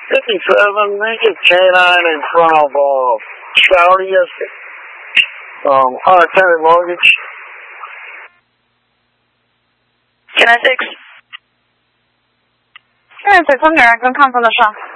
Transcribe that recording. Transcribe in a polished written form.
57, make it K9 in front of Trouty, unattended luggage. K96. 现在北风女人跟抗风的上。